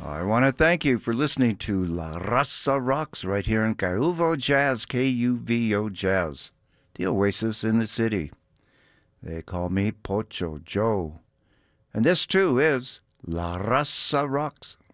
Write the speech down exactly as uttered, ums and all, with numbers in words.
I want to thank you for listening to La Raza Rocks right here in Kuvo Jazz, K U V O Jazz, the oasis in the city. They call me Pocho Joe. And this too is La Raza Rocks.